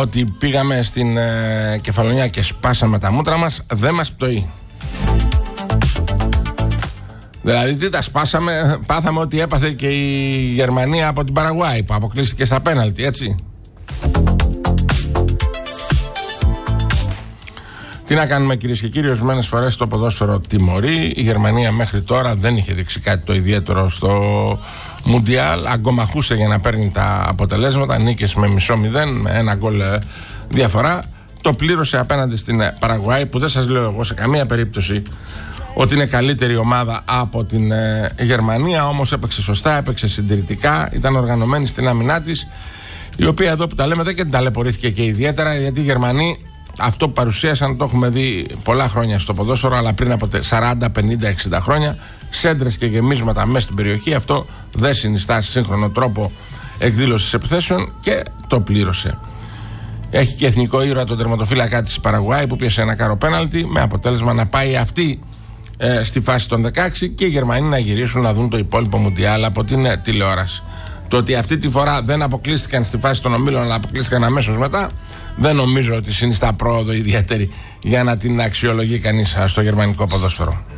ότι πήγαμε στην Κεφαλονιά και σπάσαμε τα μούτρα μας δεν μας πτωεί. Δηλαδή τι τα σπάσαμε, πάθαμε ότι έπαθε και η Γερμανία από την Παραγουάη που αποκλείστηκε στα πέναλτι, έτσι. Τι να κάνουμε, κυρίες και κύριοι, ορισμένες φορές το ποδόσφαιρο τιμωρεί. Η Γερμανία μέχρι τώρα δεν είχε δείξει κάτι το ιδιαίτερο στο Μουντιάλ. Αγκομαχούσε για να παίρνει τα αποτελέσματα. Νίκες με μισό 0, με ένα γκολ διαφορά. Το πλήρωσε απέναντι στην Παραγουάη, που δεν σας λέω εγώ σε καμία περίπτωση ότι είναι καλύτερη ομάδα από την Γερμανία. Όμως έπαιξε σωστά, έπαιξε συντηρητικά, ήταν οργανωμένη στην άμυνά της, η οποία εδώ που τα λέμε δεν και την ταλαιπωρήθηκε και ιδιαίτερα, γιατί οι Γερμανοί αυτό που παρουσίασαν το έχουμε δει πολλά χρόνια στο ποδόσφαιρο, αλλά πριν από 40, 50, 60 χρόνια. Σέντρες και γεμίσματα μέσα στην περιοχή. Αυτό δεν συνιστά σύγχρονο τρόπο εκδήλωσης επιθέσεων και το πλήρωσε. Έχει και εθνικό ήρωα τον τερματοφύλακα της Παραγουάη που πιάσε ένα κάρο πέναλτι, με αποτέλεσμα να πάει αυτή στη φάση των 16 και οι Γερμανοί να γυρίσουν να δουν το υπόλοιπο Μουντιάλ από την τηλεόραση. Το ότι αυτή τη φορά δεν αποκλείστηκαν στη φάση των ομίλων, αλλά αποκλείστηκαν αμέσως μετά, δεν νομίζω ότι συνιστά πρόοδο ιδιαίτερη για να την αξιολογεί κανείς στο γερμανικό ποδόσφαιρο.